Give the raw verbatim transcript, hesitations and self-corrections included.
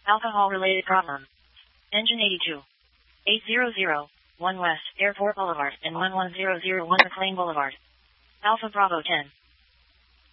Alcohol-related problem. Engine eighty-two. eight hundred, one West, Airport Boulevard, and one one zero zero one McLean Boulevard. Alpha Bravo ten.